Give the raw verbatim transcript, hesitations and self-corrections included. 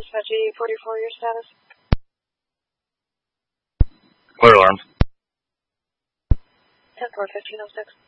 dispatch eighty forty-four, your status? Clear alarms. ten four, fifteen oh six.